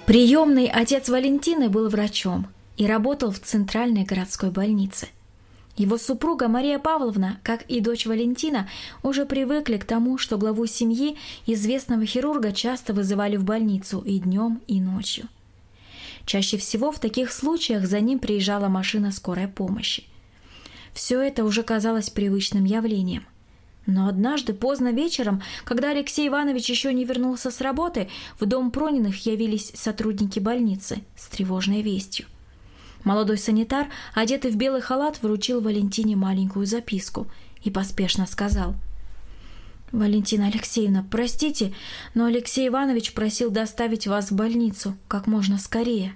Приемный отец Валентины был врачом и работал в центральной городской больнице. Его супруга Мария Павловна, как и дочь Валентина, уже привыкли к тому, что главу семьи, известного хирурга, часто вызывали в больницу и днем, и ночью. Чаще всего в таких случаях за ним приезжала машина скорой помощи. Все это уже казалось привычным явлением. Но однажды поздно вечером, когда Алексей Иванович еще не вернулся с работы, в дом Прониных явились сотрудники больницы с тревожной вестью. Молодой санитар, одетый в белый халат, вручил Валентине маленькую записку и поспешно сказал: «Валентина Алексеевна, простите, но Алексей Иванович просил доставить вас в больницу как можно скорее».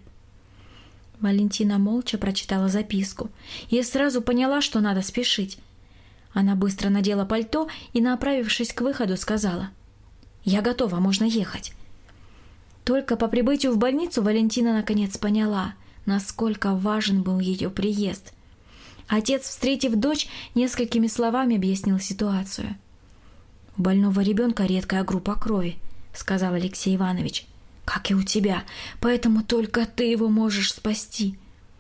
Валентина молча прочитала записку и сразу поняла, что надо спешить. Она быстро надела пальто и, направившись к выходу, сказала: «Я готова, можно ехать». Только по прибытию в больницу Валентина наконец поняла, насколько важен был ее приезд. Отец, встретив дочь, несколькими словами объяснил ситуацию. «У больного ребенка редкая группа крови», — сказал Алексей Иванович. «Как и у тебя, поэтому только ты его можешь спасти».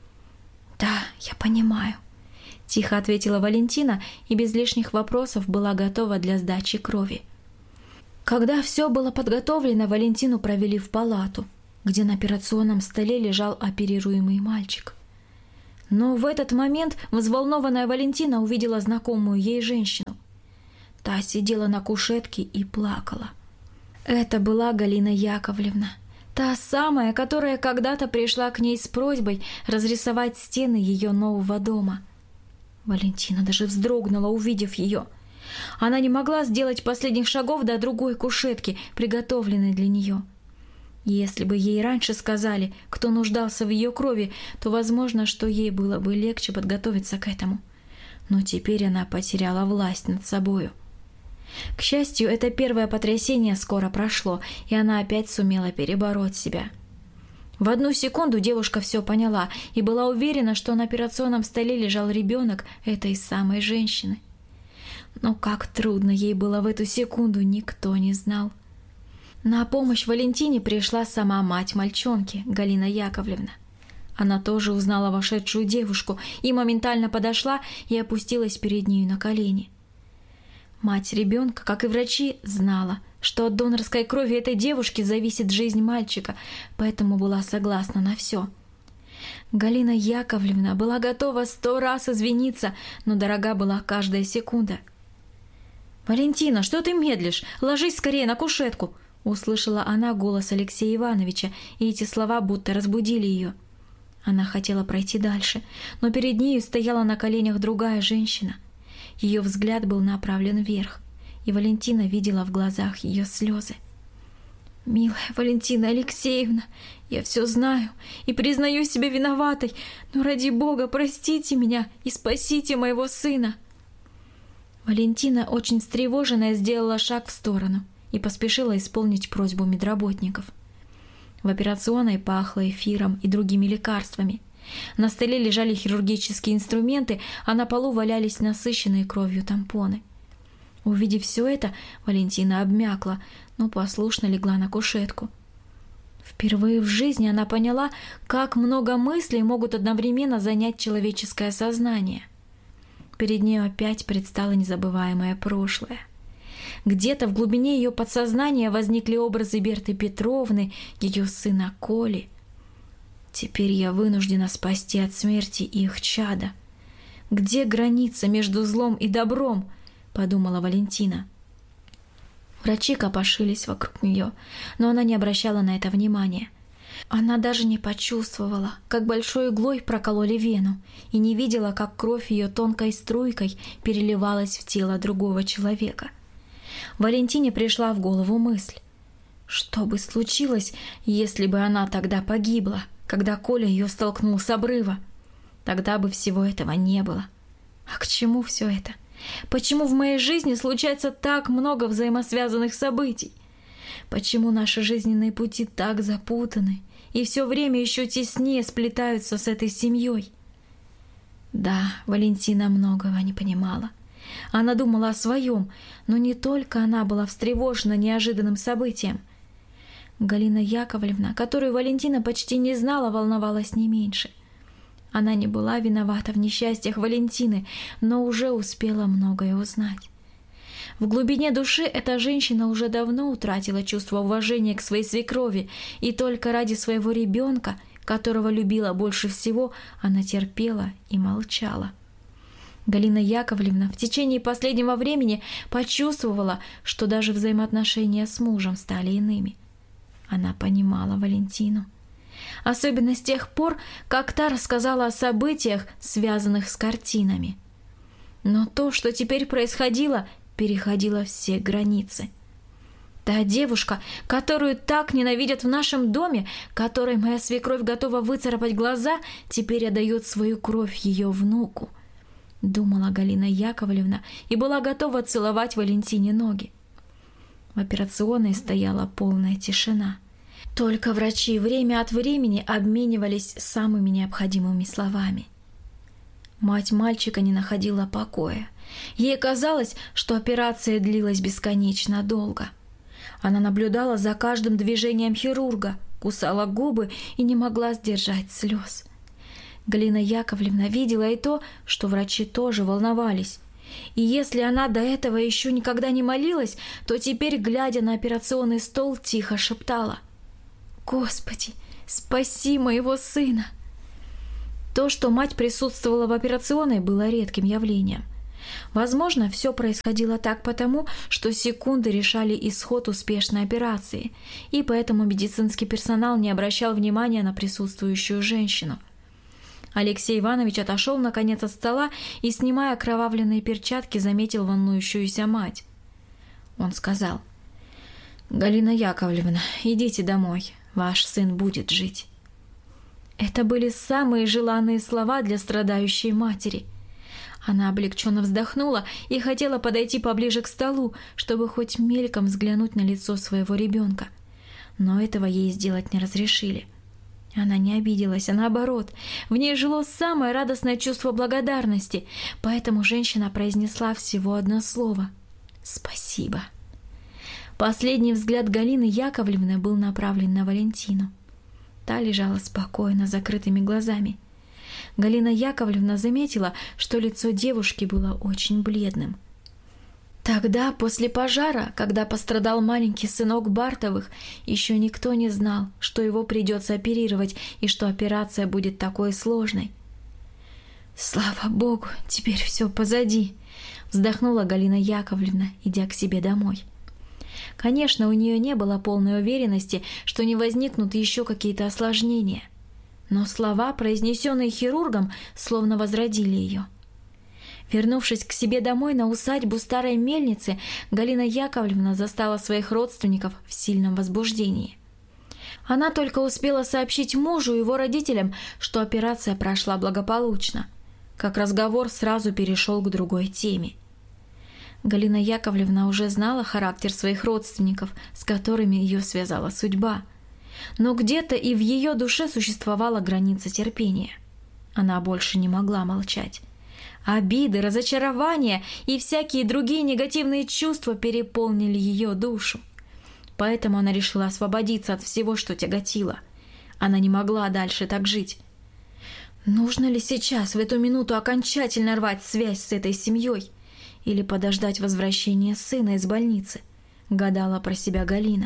«Да, я понимаю», — тихо ответила Валентина и без лишних вопросов была готова для сдачи крови. Когда все было подготовлено, Валентину провели в палату, где на операционном столе лежал оперируемый мальчик. Но в этот момент взволнованная Валентина увидела знакомую ей женщину. Та сидела на кушетке и плакала. Это была Галина Яковлевна, та самая, которая когда-то пришла к ней с просьбой разрисовать стены ее нового дома. Валентина даже вздрогнула, увидев ее. Она не могла сделать последних шагов до другой кушетки, приготовленной для нее. Если бы ей раньше сказали, кто нуждался в ее крови, то, возможно, что ей было бы легче подготовиться к этому. Но теперь она потеряла власть над собою. К счастью, это первое потрясение скоро прошло, и она опять сумела перебороть себя. В одну секунду девушка все поняла и была уверена, что на операционном столе лежал ребенок этой самой женщины. Но как трудно ей было в эту секунду, никто не знал. На помощь Валентине пришла сама мать мальчонки, Галина Яковлевна. Она тоже узнала вошедшую девушку и моментально подошла и опустилась перед нею на колени. Мать ребенка, как и врачи, знала, что от донорской крови этой девушки зависит жизнь мальчика, поэтому была согласна на все. Галина Яковлевна была готова 100 раз извиниться, но дорога была каждая секунда. «Валентина, что ты медлишь? Ложись скорее на кушетку!» Услышала она голос Алексея Ивановича, и эти слова будто разбудили ее. Она хотела пройти дальше, но перед нею стояла на коленях другая женщина. Ее взгляд был направлен вверх, и Валентина видела в глазах ее слезы. «Милая Валентина Алексеевна, я все знаю и признаю себя виноватой, но ради Бога простите меня и спасите моего сына». Валентина, очень встревоженная, сделала шаг в сторону и поспешила исполнить просьбу медработников. В операционной пахло эфиром и другими лекарствами. На столе лежали хирургические инструменты, а на полу валялись насыщенные кровью тампоны. Увидев все это, Валентина обмякла, но послушно легла на кушетку. Впервые в жизни она поняла, как много мыслей могут одновременно занять человеческое сознание. Перед ней опять предстало незабываемое прошлое. Где-то в глубине ее подсознания возникли образы Берты Петровны, ее сына Коли. Теперь я вынуждена спасти от смерти их чада. Где граница между злом и добром? Подумала Валентина. Врачи копошились вокруг нее, но она не обращала на это внимания. Она даже не почувствовала, как большой иглой прокололи вену, и не видела, как кровь ее тонкой струйкой переливалась в тело другого человека. Валентине пришла в голову мысль: что бы случилось, если бы она тогда погибла, когда Коля ее столкнул с обрыва? Тогда бы всего этого не было. А к чему все это? Почему в моей жизни случается так много взаимосвязанных событий? Почему наши жизненные пути так запутаны и все время еще теснее сплетаются с этой семьей? Да, Валентина многого не понимала. Она думала о своем, но не только она была встревожена неожиданным событием. Галина Яковлевна, которую Валентина почти не знала, волновалась не меньше. Она не была виновата в несчастьях Валентины, но уже успела многое узнать. В глубине души эта женщина уже давно утратила чувство уважения к своей свекрови, и только ради своего ребенка, которого любила больше всего, она терпела и молчала. Галина Яковлевна в течение последнего времени почувствовала, что даже взаимоотношения с мужем стали иными. Она понимала Валентину. Особенно с тех пор, как та рассказала о событиях, связанных с картинами. Но то, что теперь происходило, переходило все границы. Та девушка, которую так ненавидят в нашем доме, которой моя свекровь готова выцарапать глаза, теперь отдает свою кровь ее внуку, думала Галина Яковлевна и была готова целовать Валентине ноги. В операционной стояла полная тишина. Только врачи время от времени обменивались самыми необходимыми словами. Мать мальчика не находила покоя. Ей казалось, что операция длилась бесконечно долго. Она наблюдала за каждым движением хирурга, кусала губы и не могла сдержать слез. Галина Яковлевна видела и то, что врачи тоже волновались. И если она до этого еще никогда не молилась, то теперь, глядя на операционный стол, тихо шептала: «Господи, спаси моего сына!» То, что мать присутствовала в операционной, было редким явлением. Возможно, все происходило так потому, что секунды решали исход успешной операции, и поэтому медицинский персонал не обращал внимания на присутствующую женщину. Алексей Иванович отошел наконец от стола и, снимая окровавленные перчатки, заметил волнующуюся мать. Он сказал: «Галина Яковлевна, идите домой, ваш сын будет жить». Это были самые желанные слова для страдающей матери. Она облегченно вздохнула и хотела подойти поближе к столу, чтобы хоть мельком взглянуть на лицо своего ребенка. Но этого ей сделать не разрешили. Она не обиделась, а наоборот, в ней жило самое радостное чувство благодарности, поэтому женщина произнесла всего одно слово: «Спасибо». Последний взгляд Галины Яковлевны был направлен на Валентину. Та лежала спокойно, закрытыми глазами. Галина Яковлевна заметила, что лицо девушки было очень бледным. Тогда, после пожара, когда пострадал маленький сынок Бартовых, еще никто не знал, что его придется оперировать и что операция будет такой сложной. «Слава Богу, теперь все позади», — вздохнула Галина Яковлевна, идя к себе домой. Конечно, у нее не было полной уверенности, что не возникнут еще какие-то осложнения. Но слова, произнесенные хирургом, словно возродили ее. Вернувшись к себе домой на усадьбу старой мельницы, Галина Яковлевна застала своих родственников в сильном возбуждении. Она только успела сообщить мужу и его родителям, что операция прошла благополучно, как разговор сразу перешел к другой теме. Галина Яковлевна уже знала характер своих родственников, с которыми ее связала судьба. Но где-то и в ее душе существовала граница терпения. Она больше не могла молчать. Обиды, разочарования и всякие другие негативные чувства переполнили ее душу. Поэтому она решила освободиться от всего, что тяготило. Она не могла дальше так жить. Нужно ли сейчас, в эту минуту, окончательно рвать связь с этой семьей? Или подождать возвращения сына из больницы? Гадала про себя Галина.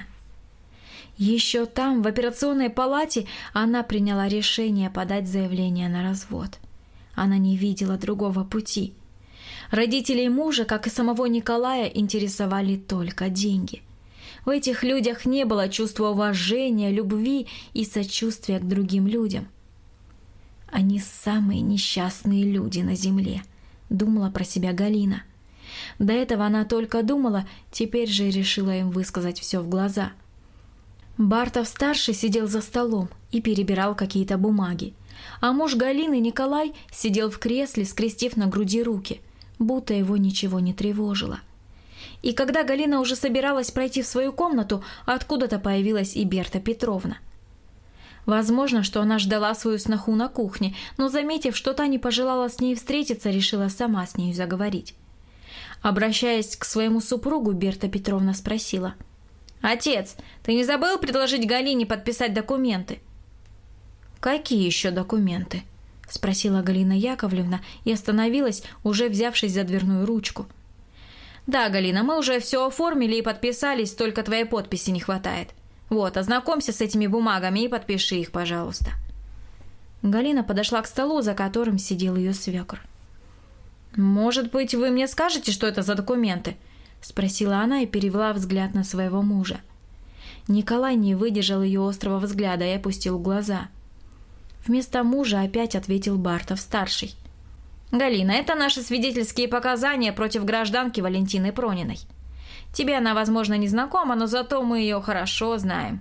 Еще там, в операционной палате, она приняла решение подать заявление на развод. Она не видела другого пути. Родителей мужа, как и самого Николая, интересовали только деньги. В этих людях не было чувства уважения, любви и сочувствия к другим людям. «Они самые несчастные люди на земле», — думала про себя Галина. До этого она только думала, теперь же решила им высказать все в глаза. Бартов-старший сидел за столом и перебирал какие-то бумаги, а муж Галины, Николай, сидел в кресле, скрестив на груди руки, будто его ничего не тревожило. И когда Галина уже собиралась пройти в свою комнату, откуда-то появилась и Берта Петровна. Возможно, что она ждала свою сноху на кухне, но, заметив, что та не пожелала с ней встретиться, решила сама с нею заговорить. Обращаясь к своему супругу, Берта Петровна спросила: «Отец, ты не забыл предложить Галине подписать документы?» «Какие еще документы?» – спросила Галина Яковлевна и остановилась, уже взявшись за дверную ручку. «Да, Галина, мы уже все оформили и подписались, только твоей подписи не хватает. Вот, ознакомься с этими бумагами и подпиши их, пожалуйста». Галина подошла к столу, за которым сидел ее свекр. «Может быть, вы мне скажете, что это за документы?» – спросила она и перевела взгляд на своего мужа. Николай не выдержал ее острого взгляда и опустил глаза. Вместо мужа опять ответил Бартов-старший. «Галина, это наши свидетельские показания против гражданки Валентины Прониной. Тебе она, возможно, не знакома, но зато мы ее хорошо знаем».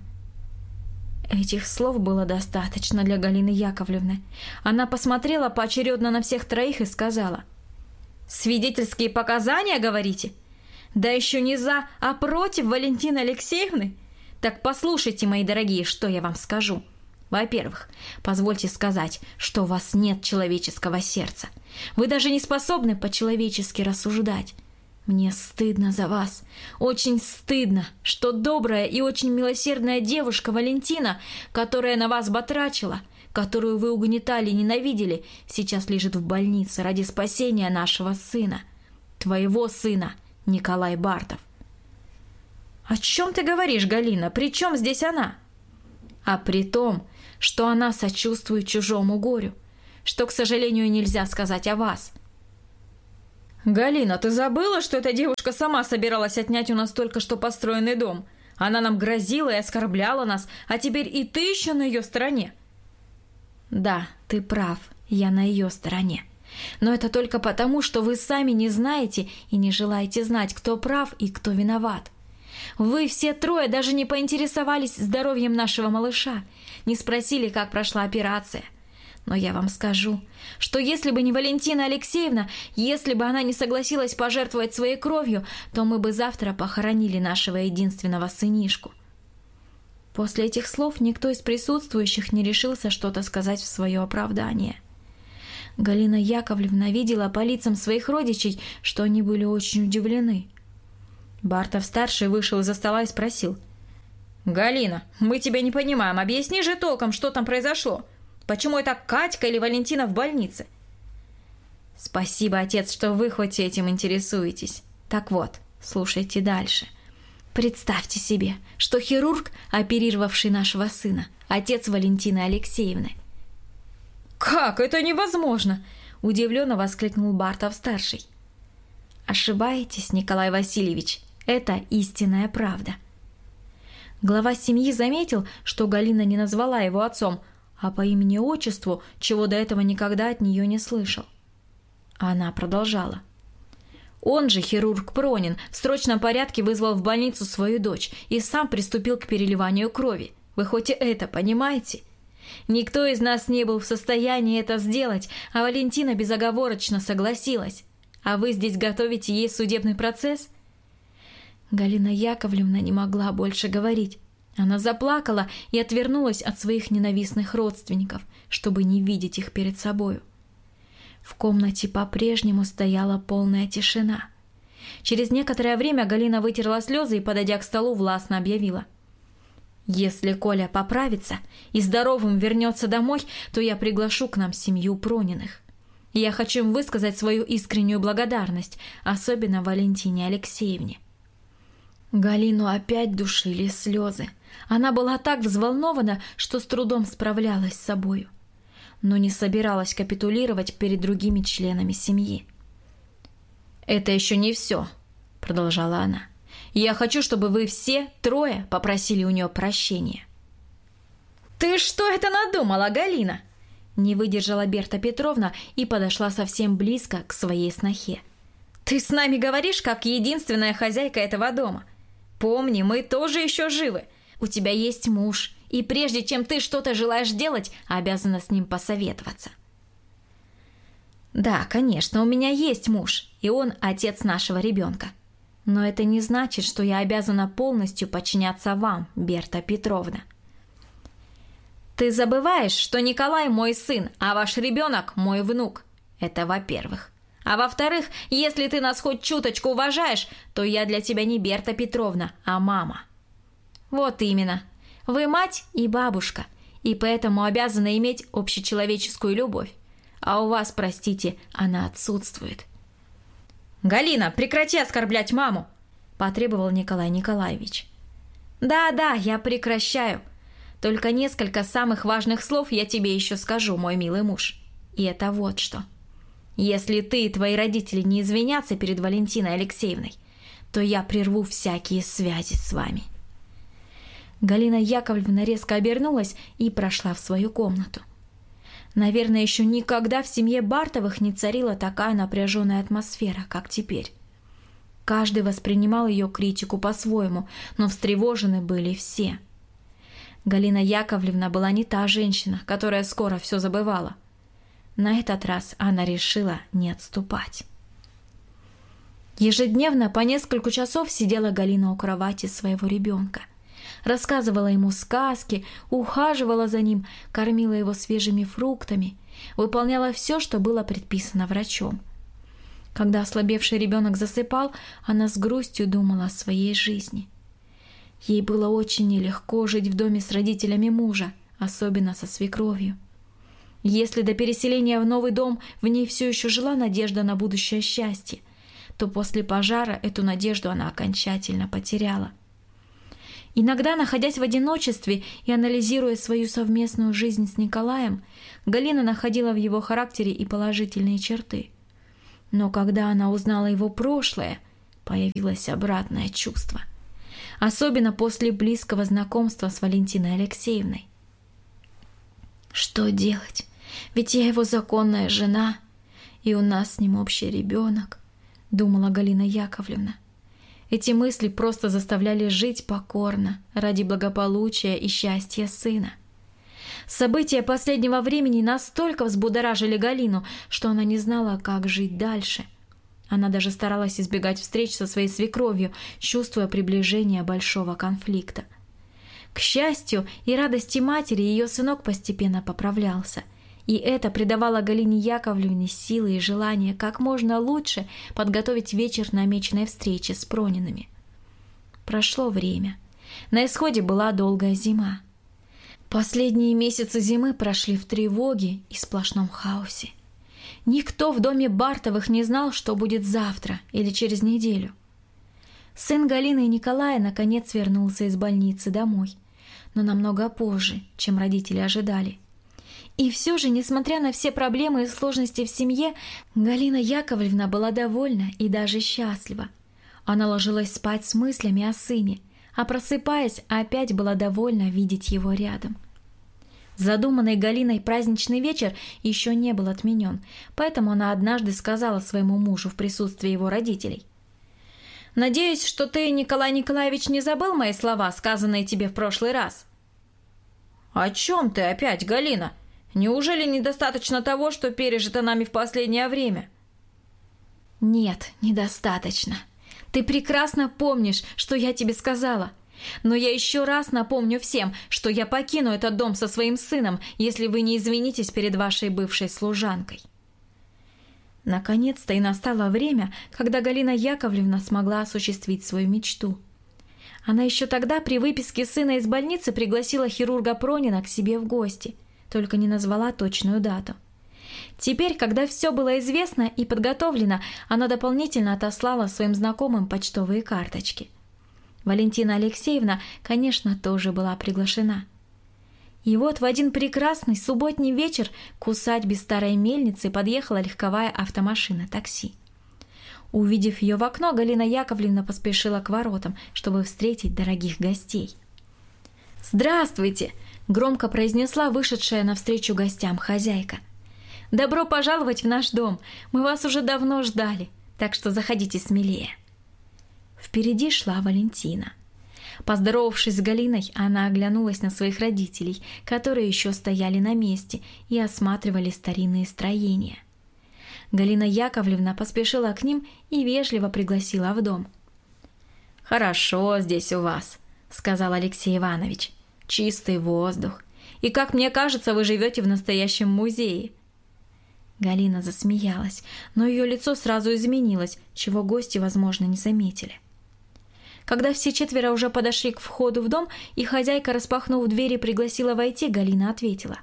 Этих слов было достаточно для Галины Яковлевны. Она посмотрела поочередно на всех троих и сказала: «Свидетельские показания, говорите? Да еще не за, а против Валентины Алексеевны? Так послушайте, мои дорогие, что я вам скажу. Во-первых, позвольте сказать, что у вас нет человеческого сердца. Вы даже не способны по-человечески рассуждать. Мне стыдно за вас, очень стыдно, что добрая и очень милосердная девушка Валентина, которая на вас батрачила, которую вы угнетали и ненавидели, сейчас лежит в больнице ради спасения нашего сына, твоего сына, Николай Бартов». «О чем ты говоришь, Галина? При чем здесь она?» «А при том, что она сочувствует чужому горю, что, к сожалению, нельзя сказать о вас». «Галина, ты забыла, что эта девушка сама собиралась отнять у нас только что построенный дом? Она нам грозила и оскорбляла нас, а теперь и ты еще на ее стороне». «Да, ты прав, я на ее стороне. Но это только потому, что вы сами не знаете и не желаете знать, кто прав и кто виноват. Вы все трое даже не поинтересовались здоровьем нашего малыша, не спросили, как прошла операция. Но я вам скажу, что если бы не Валентина Алексеевна, если бы она не согласилась пожертвовать своей кровью, то мы бы завтра похоронили нашего единственного сынишку». После этих слов никто из присутствующих не решился что-то сказать в свое оправдание. Галина Яковлевна видела по лицам своих родичей, что они были очень удивлены. Бартов-старший вышел из-за стола и спросил: «Галина, мы тебя не понимаем, объясни же толком, что там произошло. Почему это Катька или Валентина в больнице?» «Спасибо, отец, что вы хоть этим интересуетесь. Так вот, слушайте дальше. Представьте себе, что хирург, оперировавший нашего сына, отец Валентины Алексеевны». «Как? Это невозможно!» – удивленно воскликнул Бартов-старший. «Ошибаетесь, Николай Васильевич, это истинная правда». Глава семьи заметил, что Галина не назвала его отцом, а по имени-отчеству, чего до этого никогда от нее не слышал. Она продолжала. «Он же, хирург Пронин, в срочном порядке вызвал в больницу свою дочь и сам приступил к переливанию крови. Вы хоть и это понимаете? Никто из нас не был в состоянии это сделать, а Валентина безоговорочно согласилась. А вы здесь готовите ей судебный процесс?» Галина Яковлевна не могла больше говорить. Она заплакала и отвернулась от своих ненавистных родственников, чтобы не видеть их перед собою. В комнате по-прежнему стояла полная тишина. Через некоторое время Галина вытерла слезы и, подойдя к столу, властно объявила: «Если Коля поправится и здоровым вернется домой, то я приглашу к нам семью Прониных. Я хочу им высказать свою искреннюю благодарность, особенно Валентине Алексеевне». Галину опять душили слезы. Она была так взволнована, что с трудом справлялась с собою, но не собиралась капитулировать перед другими членами семьи. «Это еще не все», — продолжала она. «Я хочу, чтобы вы все трое попросили у нее прощения». «Ты что это надумала, Галина?» Не выдержала Берта Петровна и подошла совсем близко к своей снохе. «Ты с нами говоришь, как единственная хозяйка этого дома. Помни, мы тоже еще живы. У тебя есть муж, и прежде чем ты что-то желаешь делать, обязана с ним посоветоваться». «Да, конечно, у меня есть муж, и он отец нашего ребенка. Но это не значит, что я обязана полностью подчиняться вам, Берта Петровна. Ты забываешь, что Николай мой сын, а ваш ребенок мой внук. Это во-первых. А во-вторых, если ты нас хоть чуточку уважаешь, то я для тебя не Берта Петровна, а мама. Вот именно. Вы мать и бабушка, и поэтому обязаны иметь общечеловеческую любовь. А у вас, простите, она отсутствует. «Галина, прекрати оскорблять маму!» – потребовал Николай Николаевич. «Да, я прекращаю. Только несколько самых важных слов я тебе еще скажу, мой милый муж. И это вот что. Если ты и твои родители не извинятся перед Валентиной Алексеевной, то я прерву всякие связи с вами». Галина Яковлевна резко обернулась и прошла в свою комнату. Наверное, еще никогда в семье Бартовых не царила такая напряженная атмосфера, как теперь. Каждый воспринимал ее критику по-своему, но встревожены были все. Галина Яковлевна была не та женщина, которая скоро все забывала. На этот раз она решила не отступать. Ежедневно по несколько часов сидела Галина у кровати своего ребенка. Рассказывала ему сказки, ухаживала за ним, кормила его свежими фруктами, выполняла все, что было предписано врачом. Когда ослабевший ребенок засыпал, она с грустью думала о своей жизни. Ей было очень нелегко жить в доме с родителями мужа, особенно со свекровью. Если до переселения в новый дом в ней все еще жила надежда на будущее счастье, то после пожара эту надежду она окончательно потеряла. Иногда, находясь в одиночестве и анализируя свою совместную жизнь с Николаем, Галина находила в его характере и положительные черты. Но когда она узнала его прошлое, появилось обратное чувство. Особенно после близкого знакомства с Валентиной Алексеевной. Что делать? Ведь я его законная жена, и у нас с ним общий ребенок, думала Галина Яковлевна. Эти мысли просто заставляли жить покорно, ради благополучия и счастья сына. События последнего времени настолько взбудоражили Галину, что она не знала, как жить дальше. Она даже старалась избегать встреч со своей свекровью, чувствуя приближение большого конфликта. К счастью и радости матери, ее сынок постепенно поправлялся. И это придавало Галине Яковлевне силы и желание как можно лучше подготовить вечер намеченной встречи с Прониными. Прошло время. На исходе была долгая зима. Последние месяцы зимы прошли в тревоге и сплошном хаосе. Никто в доме Бартовых не знал, что будет завтра или через неделю. Сын Галины и Николая наконец вернулся из больницы домой, но намного позже, чем родители ожидали. И все же, несмотря на все проблемы и сложности в семье, Галина Яковлевна была довольна и даже счастлива. Она ложилась спать с мыслями о сыне, а просыпаясь, опять была довольна видеть его рядом. Задуманный Галиной праздничный вечер еще не был отменен, поэтому она однажды сказала своему мужу в присутствии его родителей: «Надеюсь, что ты, Николай Николаевич, не забыл мои слова, сказанные тебе в прошлый раз». «О чем ты опять, Галина? Неужели недостаточно того, что пережито нами в последнее время?» «Нет, недостаточно. Ты прекрасно помнишь, что я тебе сказала. Но я еще раз напомню всем, что я покину этот дом со своим сыном, если вы не извинитесь перед вашей бывшей служанкой». Наконец-то и настало время, когда Галина Яковлевна смогла осуществить свою мечту. Она еще тогда при выписке сына из больницы пригласила хирурга Пронина к себе в гости, только не назвала точную дату. Теперь, когда все было известно и подготовлено, она дополнительно отослала своим знакомым почтовые карточки. Валентина Алексеевна, конечно, тоже была приглашена. И вот в один прекрасный субботний вечер к усадьбе Старой Мельницы подъехала легковая автомашина такси. Увидев ее в окно, Галина Яковлевна поспешила к воротам, чтобы встретить дорогих гостей. «Здравствуйте!» – громко произнесла вышедшая навстречу гостям хозяйка. «Добро пожаловать в наш дом! Мы вас уже давно ждали, так что заходите смелее!» Впереди шла Валентина. Поздоровавшись с Галиной, она оглянулась на своих родителей, которые еще стояли на месте и осматривали старинные строения. Галина Яковлевна поспешила к ним и вежливо пригласила в дом. «Хорошо здесь у вас», — сказал Алексей Иванович. «Чистый воздух. И, как мне кажется, вы живете в настоящем музее». Галина засмеялась, но ее лицо сразу изменилось, чего гости, возможно, не заметили. Когда все четверо уже подошли к входу в дом, и хозяйка, распахнув двери, пригласила войти, Галина ответила: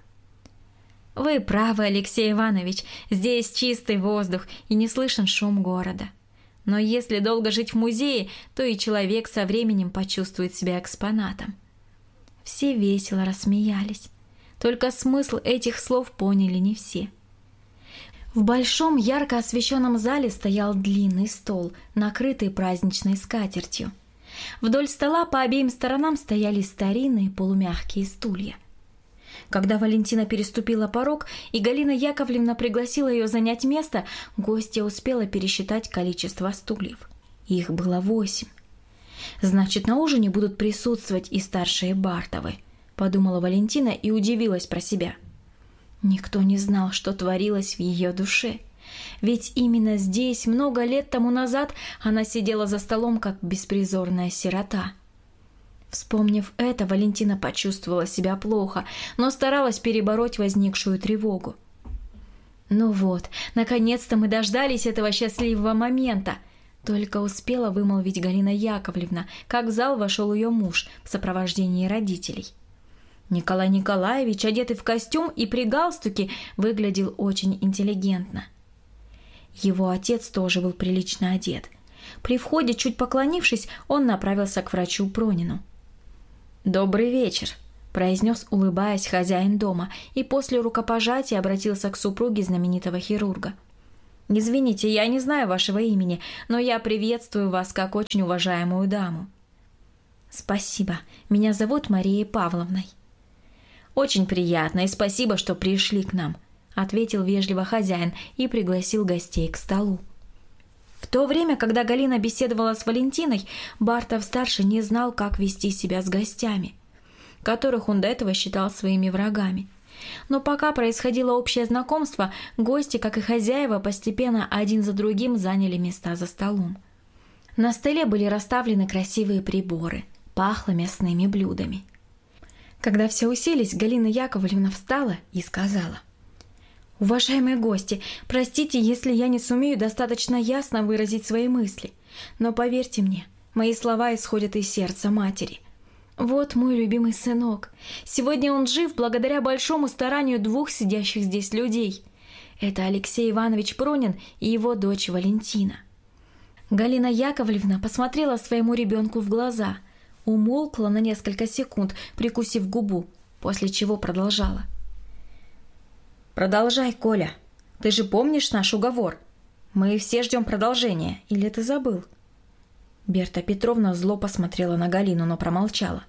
«Вы правы, Алексей Иванович, здесь чистый воздух и не слышен шум города. Но если долго жить в музее, то и человек со временем почувствует себя экспонатом». Все весело рассмеялись. Только смысл этих слов поняли не все. В большом ярко освещенном зале стоял длинный стол, накрытый праздничной скатертью. Вдоль стола по обеим сторонам стояли старинные полумягкие стулья. Когда Валентина переступила порог и Галина Яковлевна пригласила ее занять место, гостья успела пересчитать количество стульев. Их было 8. «Значит, на ужине будут присутствовать и старшие Бартовы», — подумала Валентина и удивилась про себя. Никто не знал, что творилось в ее душе. Ведь именно здесь, много лет тому назад, она сидела за столом, как беспризорная сирота. Вспомнив это, Валентина почувствовала себя плохо, но старалась перебороть возникшую тревогу. «Ну вот, наконец-то мы дождались этого счастливого момента!» Только успела вымолвить Галина Яковлевна, как в зал вошел ее муж в сопровождении родителей. Николай Николаевич, одетый в костюм и при галстуке, выглядел очень интеллигентно. Его отец тоже был прилично одет. При входе, чуть поклонившись, он направился к врачу Пронину. «Добрый вечер», – произнес, улыбаясь, хозяин дома, и после рукопожатия обратился к супруге знаменитого хирурга. «Извините, я не знаю вашего имени, но я приветствую вас как очень уважаемую даму». «Спасибо, меня зовут Марией Павловной». «Очень приятно, и спасибо, что пришли к нам», – ответил вежливо хозяин и пригласил гостей к столу. В то время, когда Галина беседовала с Валентиной, Бартов-старший не знал, как вести себя с гостями, которых он до этого считал своими врагами. Но пока происходило общее знакомство, гости, как и хозяева, постепенно один за другим заняли места за столом. На столе были расставлены красивые приборы, пахло мясными блюдами. Когда все уселись, Галина Яковлевна встала и сказала: «Уважаемые гости, простите, если я не сумею достаточно ясно выразить свои мысли, но поверьте мне, мои слова исходят из сердца матери. Вот мой любимый сынок. Сегодня он жив благодаря большому старанию 2 сидящих здесь людей. Это Алексей Иванович Пронин и его дочь Валентина». Галина Яковлевна посмотрела своему ребенку в глаза, умолкла на несколько секунд, прикусив губу, после чего продолжала: «Продолжай, Коля. Ты же помнишь наш уговор? Мы все ждем продолжения. Или ты забыл?» Берта Петровна зло посмотрела на Галину, но промолчала.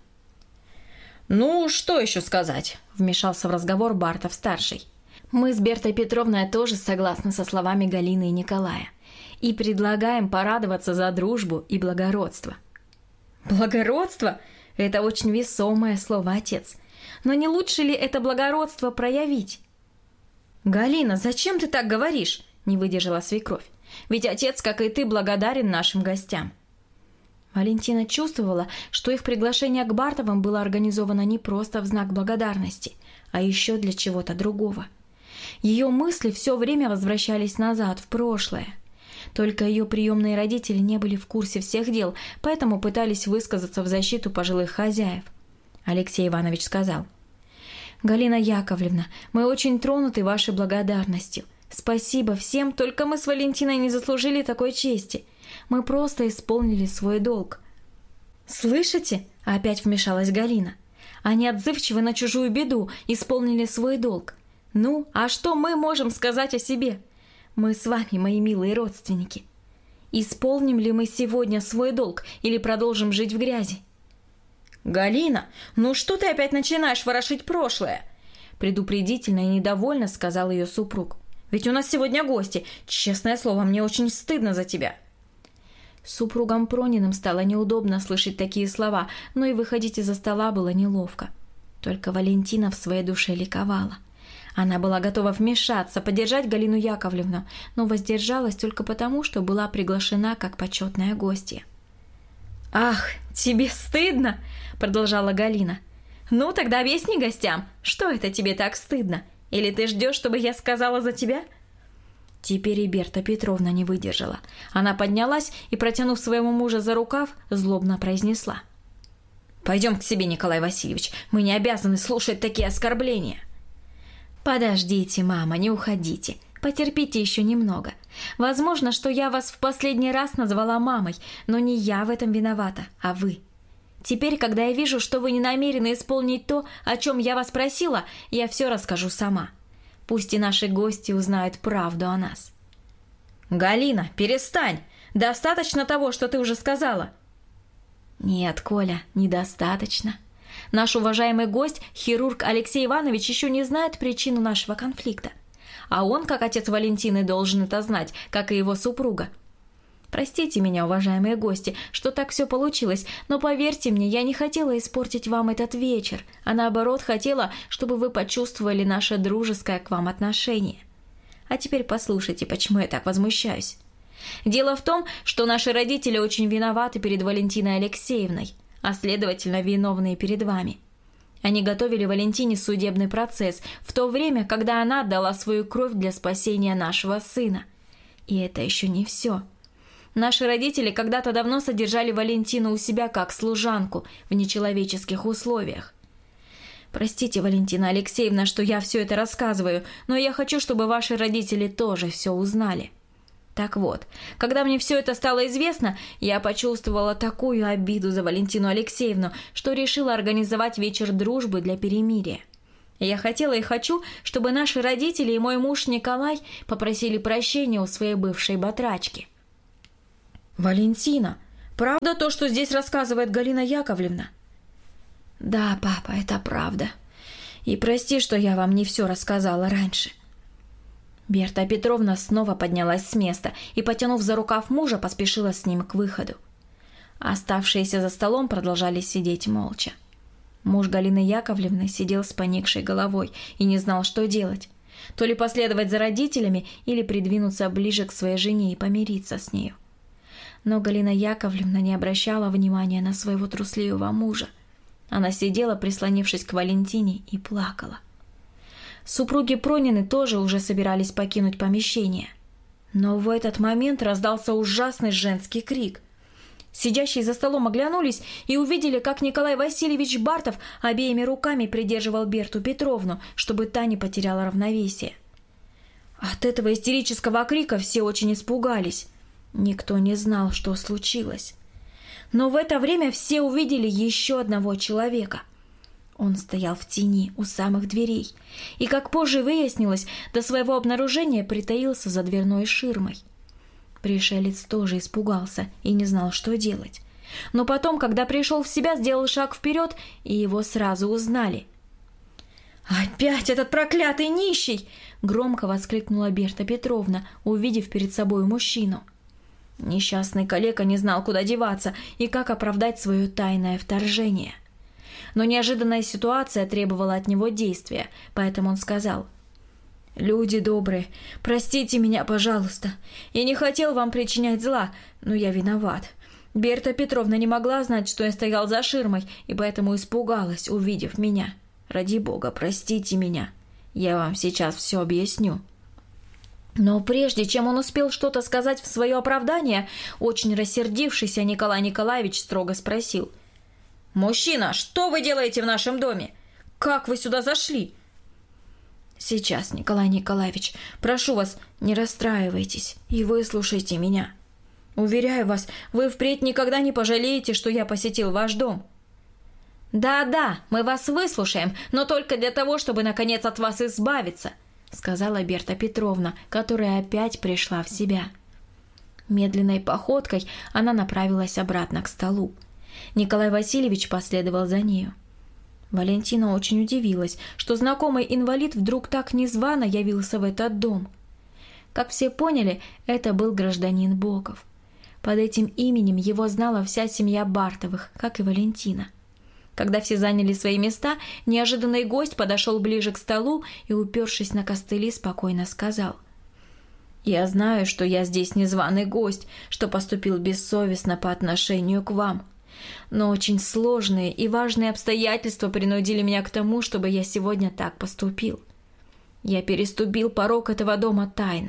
«Ну, что еще сказать?» – вмешался в разговор Бартов-старший. «Мы с Бертой Петровной тоже согласны со словами Галины и Николая и предлагаем порадоваться за дружбу и благородство». «Благородство? Это очень весомое слово, отец. Но не лучше ли это благородство проявить?» «Галина, зачем ты так говоришь?» – не выдержала свекровь. «Ведь отец, как и ты, благодарен нашим гостям». Валентина чувствовала, что их приглашение к Бартовым было организовано не просто в знак благодарности, а еще для чего-то другого. Ее мысли все время возвращались назад, в прошлое. Только ее приемные родители не были в курсе всех дел, поэтому пытались высказаться в защиту пожилых хозяев. Алексей Иванович сказал: «Галина Яковлевна, мы очень тронуты вашей благодарностью. Спасибо всем, только мы с Валентиной не заслужили такой чести. Мы просто исполнили свой долг». «Слышите?» – опять вмешалась Галина. «Они отзывчивы на чужую беду, исполнили свой долг. Ну, а что мы можем сказать о себе? Мы с вами, мои милые родственники. Исполним ли мы сегодня свой долг или продолжим жить в грязи?» «Галина, ну что ты опять начинаешь ворошить прошлое?» Предупредительно и недовольно сказал ее супруг. «Ведь у нас сегодня гости. Честное слово, мне очень стыдно за тебя». Супругам Прониным стало неудобно слышать такие слова, но и выходить из-за стола было неловко. Только Валентина в своей душе ликовала. Она была готова вмешаться, поддержать Галину Яковлевну, но воздержалась только потому, что была приглашена как почетная гостья. «Ах, тебе стыдно?» – продолжала Галина. «Ну, тогда объясни гостям, что это тебе так стыдно? Или ты ждешь, чтобы я сказала за тебя?» Теперь и Берта Петровна не выдержала. Она поднялась и, протянув своему мужа за рукав, злобно произнесла: «Пойдем к себе, Николай Васильевич, мы не обязаны слушать такие оскорбления». «Подождите, мама, не уходите. Потерпите еще немного. Возможно, что я вас в последний раз назвала мамой, но не я в этом виновата, а вы. Теперь, когда я вижу, что вы не намерены исполнить то, о чем я вас просила, я все расскажу сама. Пусть и наши гости узнают правду о нас». «Галина, перестань! Достаточно того, что ты уже сказала!» «Нет, Коля, недостаточно. Наш уважаемый гость, хирург Алексей Иванович, еще не знает причину нашего конфликта. А он, как отец Валентины, должен это знать, как и его супруга. Простите меня, уважаемые гости, что так все получилось, но поверьте мне, я не хотела испортить вам этот вечер, а наоборот хотела, чтобы вы почувствовали наше дружеское к вам отношение. А теперь послушайте, почему я так возмущаюсь. Дело в том, что наши родители очень виноваты перед Валентиной Алексеевной, а следовательно виновные перед вами. Они готовили Валентине судебный процесс в то время, когда она отдала свою кровь для спасения нашего сына. И это еще не все. Наши родители когда-то давно содержали Валентину у себя как служанку в нечеловеческих условиях. Простите, Валентина Алексеевна, что я все это рассказываю, но я хочу, чтобы ваши родители тоже все узнали. Так вот, когда мне все это стало известно, я почувствовала такую обиду за Валентину Алексеевну, что решила организовать вечер дружбы для перемирия. Я хотела и хочу, чтобы наши родители и мой муж Николай попросили прощения у своей бывшей батрачки. «Валентина, правда то, что здесь рассказывает Галина Яковлевна?» «Да, папа, это правда. И прости, что я вам не все рассказала раньше». Берта Петровна снова поднялась с места и, потянув за рукав мужа, поспешила с ним к выходу. Оставшиеся за столом продолжали сидеть молча. Муж Галины Яковлевны сидел с поникшей головой и не знал, что делать. То ли последовать за родителями, или придвинуться ближе к своей жене и помириться с нею. Но Галина Яковлевна не обращала внимания на своего трусливого мужа. Она сидела, прислонившись к Валентине, и плакала. Супруги Пронины тоже уже собирались покинуть помещение. Но в этот момент раздался ужасный женский крик. Сидящие за столом оглянулись и увидели, как Николай Васильевич Бартов обеими руками придерживал Берту Петровну, чтобы та не потеряла равновесие. От этого истерического крика все очень испугались. Никто не знал, что случилось. Но в это время все увидели еще одного человека. Он стоял в тени у самых дверей и, как позже выяснилось, до своего обнаружения притаился за дверной ширмой. Пришелец тоже испугался и не знал, что делать. Но потом, когда пришел в себя, сделал шаг вперед, и его сразу узнали. «Опять этот проклятый нищий!» — громко воскликнула Берта Петровна, увидев перед собой мужчину. Несчастный калека не знал, куда деваться и как оправдать свое тайное вторжение. Но неожиданная ситуация требовала от него действия, поэтому он сказал: «Люди добрые, простите меня, пожалуйста. Я не хотел вам причинять зла, но я виноват. Берта Петровна не могла знать, что я стоял за ширмой, и поэтому испугалась, увидев меня. Ради бога, простите меня. Я вам сейчас все объясню». Но прежде чем он успел что-то сказать в свое оправдание, очень рассердившийся Николай Николаевич строго спросил: «Мужчина, что вы делаете в нашем доме? Как вы сюда зашли?» «Сейчас, Николай Николаевич, прошу вас, не расстраивайтесь и выслушайте меня. Уверяю вас, вы впредь никогда не пожалеете, что я посетил ваш дом». «Да-да, мы вас выслушаем, но только для того, чтобы наконец от вас избавиться», сказала Берта Петровна, которая опять пришла в себя. Медленной походкой она направилась обратно к столу. Николай Васильевич последовал за нею. Валентина очень удивилась, что знакомый инвалид вдруг так незвано явился в этот дом. Как все поняли, это был гражданин Боков. Под этим именем его знала вся семья Бартовых, как и Валентина. Когда все заняли свои места, неожиданный гость подошел ближе к столу и, упершись на костыли, спокойно сказал: «Я знаю, что я здесь незваный гость, что поступил бессовестно по отношению к вам. Но очень сложные и важные обстоятельства принудили меня к тому, чтобы я сегодня так поступил. Я переступил порог этого дома тайно,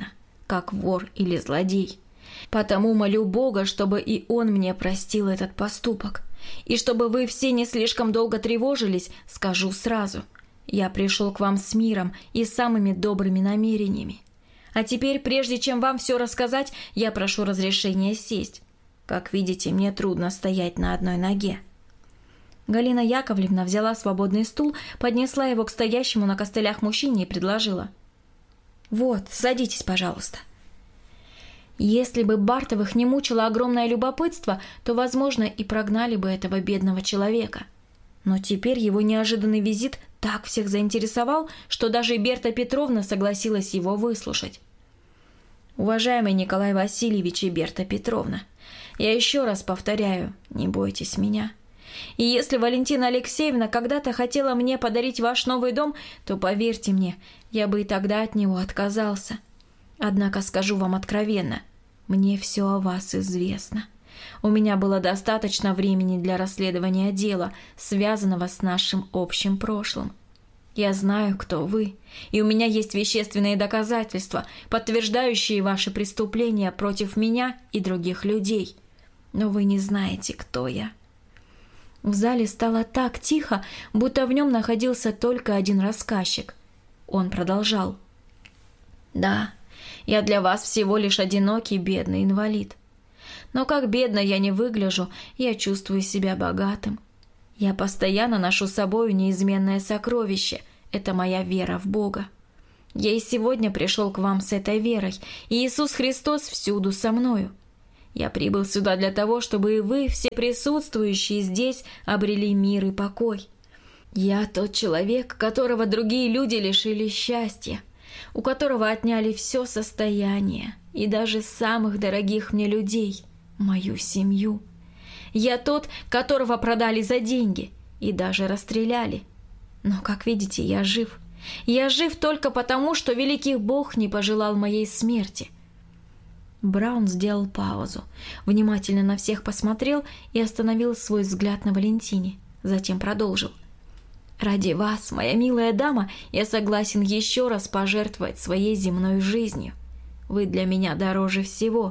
как вор или злодей. Потому молю Бога, чтобы и Он мне простил этот поступок. И чтобы вы все не слишком долго тревожились, скажу сразу. Я пришел к вам с миром и самыми добрыми намерениями. А теперь, прежде чем вам все рассказать, я прошу разрешения сесть. Как видите, мне трудно стоять на одной ноге». Галина Яковлевна взяла свободный стул, поднесла его к стоящему на костылях мужчине и предложила: «Вот, садитесь, пожалуйста». Если бы Бартовых не мучило огромное любопытство, то, возможно, и прогнали бы этого бедного человека. Но теперь его неожиданный визит так всех заинтересовал, что даже Берта Петровна согласилась его выслушать. «Уважаемый Николай Васильевич и Берта Петровна, я еще раз повторяю, не бойтесь меня. И если Валентина Алексеевна когда-то хотела мне подарить ваш новый дом, то, поверьте мне, я бы и тогда от него отказался. Однако скажу вам откровенно, мне все о вас известно. У меня было достаточно времени для расследования дела, связанного с нашим общим прошлым. Я знаю, кто вы, и у меня есть вещественные доказательства, подтверждающие ваши преступления против меня и других людей. Но вы не знаете, кто я». В зале стало так тихо, будто в нем находился только один рассказчик. Он продолжал: «Да, я для вас всего лишь одинокий бедный инвалид. Но как бедно я не выгляжу, я чувствую себя богатым. Я постоянно ношу с собой неизменное сокровище – это моя вера в Бога. Я и сегодня пришел к вам с этой верой, и Иисус Христос всюду со мною. Я прибыл сюда для того, чтобы и вы, все присутствующие здесь, обрели мир и покой. Я тот человек, которого другие люди лишили счастья, у которого отняли все состояние и даже самых дорогих мне людей, мою семью. Я тот, которого продали за деньги и даже расстреляли. Но, как видите, я жив. Я жив только потому, что великий Бог не пожелал моей смерти». Браун сделал паузу, внимательно на всех посмотрел и остановил свой взгляд на Валентине. Затем продолжил: «Ради вас, моя милая дама, я согласен еще раз пожертвовать своей земной жизнью. Вы для меня дороже всего».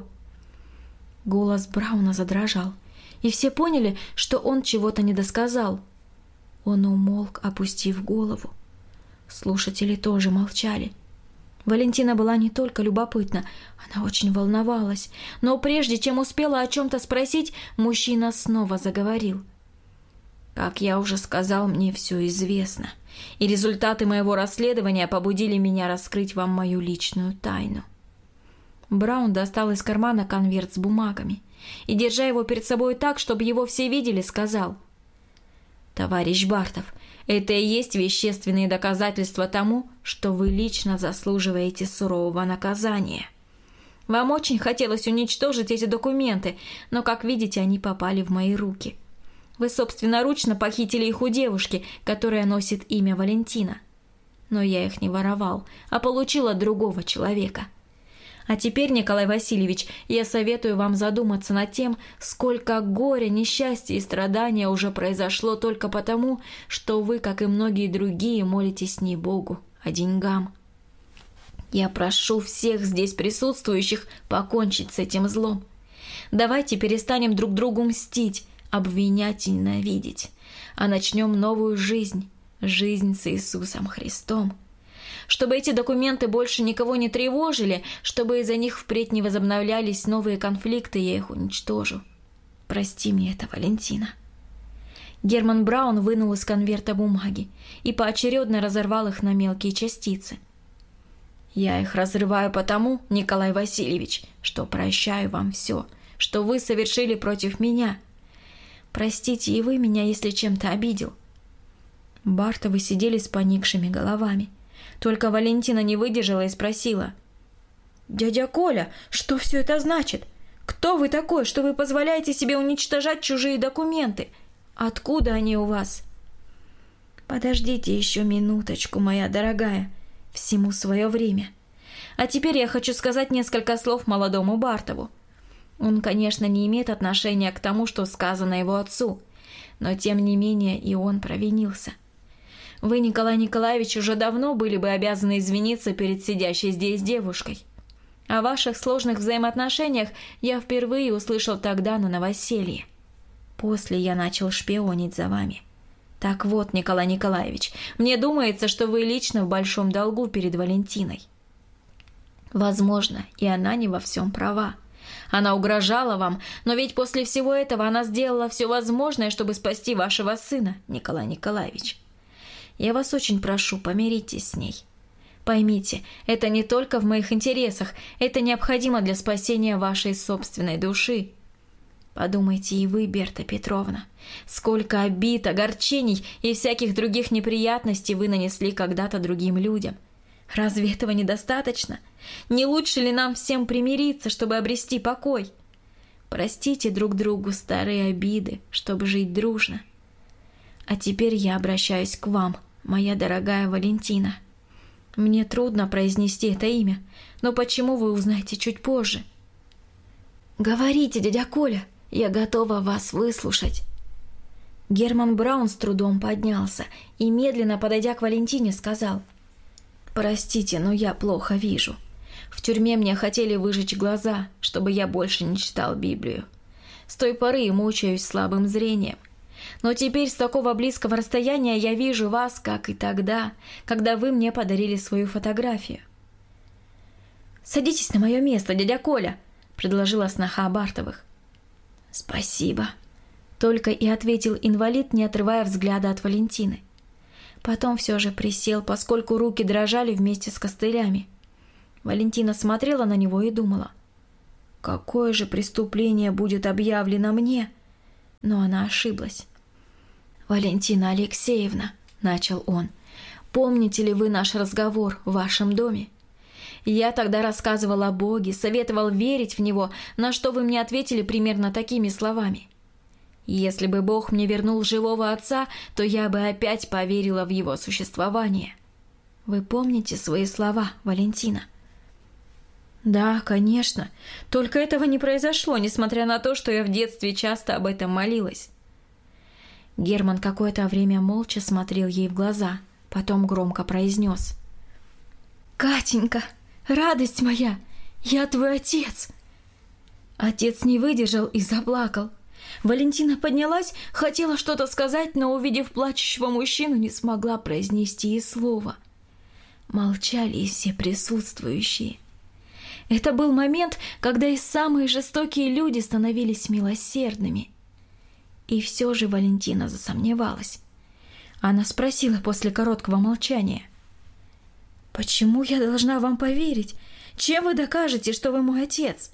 Голос Брауна задрожал, и все поняли, что он чего-то не досказал. Он умолк, опустив голову. Слушатели тоже молчали. Валентина была не только любопытна, она очень волновалась, но прежде чем успела о чем-то спросить, мужчина снова заговорил. «Как я уже сказал, мне все известно, и результаты моего расследования побудили меня раскрыть вам мою личную тайну». Браун достал из кармана конверт с бумагами и, держа его перед собой так, чтобы его все видели, сказал: «Товарищ Бартов, это и есть вещественные доказательства тому, что вы лично заслуживаете сурового наказания. Вам очень хотелось уничтожить эти документы, но, как видите, они попали в мои руки. Вы собственноручно похитили их у девушки, которая носит имя Валентина. Но я их не воровал, а получил от другого человека. А теперь, Николай Васильевич, я советую вам задуматься над тем, сколько горя, несчастья и страдания уже произошло только потому, что вы, как и многие другие, молитесь не Богу, а деньгам. Я прошу всех здесь присутствующих покончить с этим злом. Давайте перестанем друг другу мстить, обвинять и ненавидеть, а начнем новую жизнь, жизнь с Иисусом Христом. Чтобы эти документы больше никого не тревожили, чтобы из-за них впредь не возобновлялись новые конфликты, я их уничтожу. Прости мне это, Валентина». Герман Браун вынул из конверта бумаги и поочередно разорвал их на мелкие частицы. «Я их разрываю потому, Николай Васильевич, что прощаю вам все, что вы совершили против меня. Простите и вы меня, если чем-то обидел». Бартовы сидели с поникшими головами. Только Валентина не выдержала и спросила: «Дядя Коля, что все это значит? Кто вы такой, что вы позволяете себе уничтожать чужие документы? Откуда они у вас?» «Подождите еще минуточку, моя дорогая, всему свое время. А теперь я хочу сказать несколько слов молодому Бартову. Он, конечно, не имеет отношения к тому, что сказано его отцу, но тем не менее и он провинился. Вы, Николай Николаевич, уже давно были бы обязаны извиниться перед сидящей здесь девушкой. О ваших сложных взаимоотношениях я впервые услышал тогда на новоселье. После я начал шпионить за вами. Так вот, Николай Николаевич, мне думается, что вы лично в большом долгу перед Валентиной. Возможно, и она не во всем права. Она угрожала вам, но ведь после всего этого она сделала все возможное, чтобы спасти вашего сына, Николай Николаевич. Я вас очень прошу, помиритесь с ней. Поймите, это не только в моих интересах, это необходимо для спасения вашей собственной души. Подумайте и вы, Берта Петровна, сколько обид, огорчений и всяких других неприятностей вы нанесли когда-то другим людям. Разве этого недостаточно? Не лучше ли нам всем примириться, чтобы обрести покой? Простите друг другу старые обиды, чтобы жить дружно. А теперь я обращаюсь к вам, моя дорогая Валентина. Мне трудно произнести это имя, но почему вы узнаете чуть позже? Говорите, дядя Коля, я готова вас выслушать. Герман Браун с трудом поднялся и, медленно подойдя к Валентине, сказал: «Простите, но я плохо вижу. В тюрьме мне хотели выжечь глаза, чтобы я больше не читал Библию. С той поры мучаюсь слабым зрением. Но теперь с такого близкого расстояния я вижу вас, как и тогда, когда вы мне подарили свою фотографию». «Садитесь на мое место, дядя Коля», — предложила сноха Бартовых. «Спасибо», — только и ответил инвалид, не отрывая взгляда от Валентины. Потом все же присел, поскольку руки дрожали вместе с костылями. Валентина смотрела на него и думала: какое же преступление будет объявлено мне? Но она ошиблась. «Валентина Алексеевна», — начал он, — «помните ли вы наш разговор в вашем доме? Я тогда рассказывал о Боге, советовал верить в Него, на что вы мне ответили примерно такими словами: если бы Бог мне вернул живого отца, то я бы опять поверила в его существование. Вы помните свои слова, Валентина?» «Да, конечно. Только этого не произошло, несмотря на то, что я в детстве часто об этом молилась». Герман какое-то время молча смотрел ей в глаза, потом громко произнес: «Катенька, радость моя, я твой отец!» Отец не выдержал и заплакал. Валентина поднялась, хотела что-то сказать, но, увидев плачущего мужчину, не смогла произнести и слова. Молчали и все присутствующие. Это был момент, когда и самые жестокие люди становились милосердными. И все же Валентина засомневалась. Она спросила после короткого молчания: «Почему я должна вам поверить? Чем вы докажете, что вы мой отец?»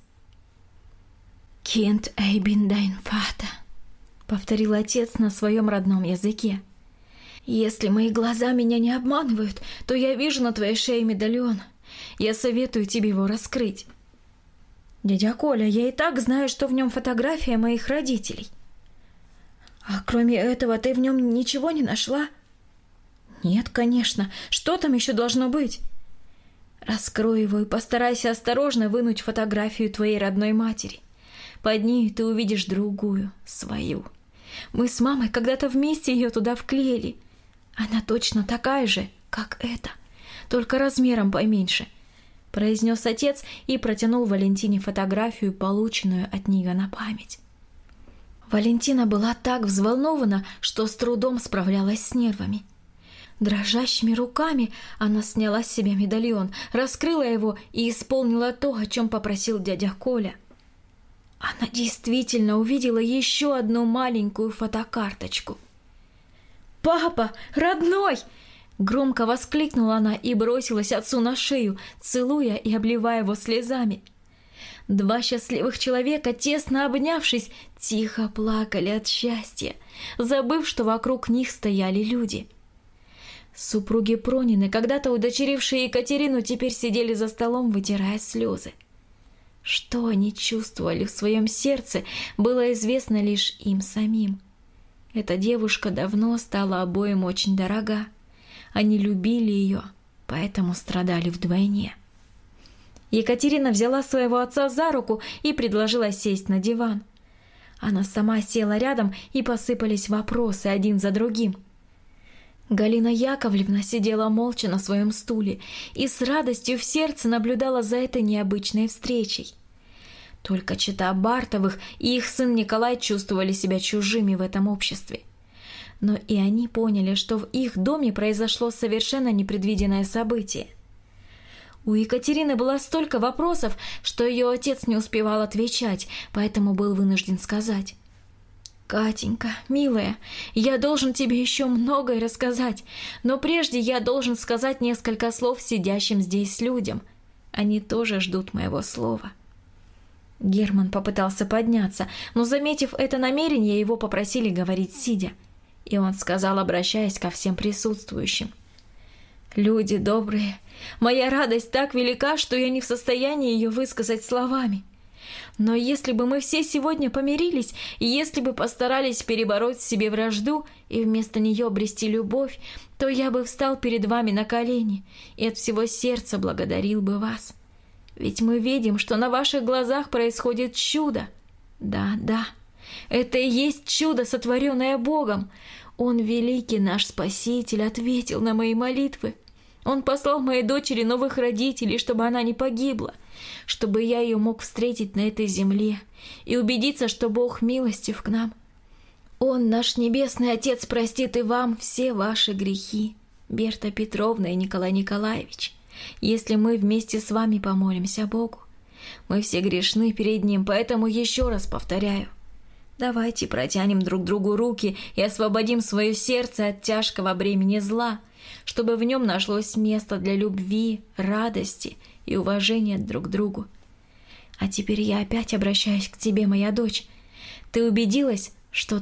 «Kind ich bin dein Vater», — повторил отец на своем родном языке. «Если мои глаза меня не обманывают, то я вижу на твоей шее медальон. Я советую тебе его раскрыть». «Дядя Коля, я и так знаю, что в нем фотография моих родителей». «А кроме этого ты в нем ничего не нашла?» «Нет, конечно. Что там еще должно быть?» «Раскрой его и постарайся осторожно вынуть фотографию твоей родной матери. Под ней ты увидишь другую, свою. Мы с мамой когда-то вместе ее туда вклеили. Она точно такая же, как эта, только размером поменьше», — произнес отец и протянул Валентине фотографию, полученную от нее на память. Валентина была так взволнована, что с трудом справлялась с нервами. Дрожащими руками она сняла с себя медальон, раскрыла его и исполнила то, о чем попросил дядя Коля. Она действительно увидела еще одну маленькую фотокарточку. «Папа, родной!» — громко воскликнула она и бросилась отцу на шею, целуя и обливая его слезами. Два счастливых человека, тесно обнявшись, тихо плакали от счастья, забыв, что вокруг них стояли люди. Супруги Пронины, когда-то удочерившие Екатерину, теперь сидели за столом, вытирая слезы. Что они чувствовали в своем сердце, было известно лишь им самим. Эта девушка давно стала обоим очень дорога. Они любили ее, поэтому страдали вдвойне. Екатерина взяла своего отца за руку и предложила сесть на диван. Она сама села рядом, и посыпались вопросы один за другим. Галина Яковлевна сидела молча на своем стуле и с радостью в сердце наблюдала за этой необычной встречей. Только чета Бартовых и их сын Николай чувствовали себя чужими в этом обществе. Но и они поняли, что в их доме произошло совершенно непредвиденное событие. У Екатерины было столько вопросов, что ее отец не успевал отвечать, поэтому был вынужден сказать: «Катенька, милая, я должен тебе еще многое рассказать, но прежде я должен сказать несколько слов сидящим здесь людям. Они тоже ждут моего слова». Герман попытался подняться, но, заметив это намерение, его попросили говорить сидя. И он сказал, обращаясь ко всем присутствующим: «Люди добрые, моя радость так велика, что я не в состоянии ее высказать словами. Но если бы мы все сегодня помирились, и если бы постарались перебороть в себе вражду и вместо нее обрести любовь, то я бы встал перед вами на колени и от всего сердца благодарил бы вас. Ведь мы видим, что на ваших глазах происходит чудо. Да, это и есть чудо, сотворенное Богом. Он, великий наш Спаситель, ответил на мои молитвы. Он послал моей дочери новых родителей, чтобы она не погибла, чтобы я ее мог встретить на этой земле и убедиться, что Бог милостив к нам. Он, наш Небесный Отец, простит и вам все ваши грехи, Берта Петровна и Николай Николаевич, если мы вместе с вами помолимся Богу. Мы все грешны перед Ним, поэтому еще раз повторяю: давайте протянем друг другу руки и освободим свое сердце от тяжкого бремени зла, чтобы в нем нашлось место для любви, радости и уважения друг к другу. А теперь я опять обращаюсь к тебе, моя дочь. Ты убедилась, что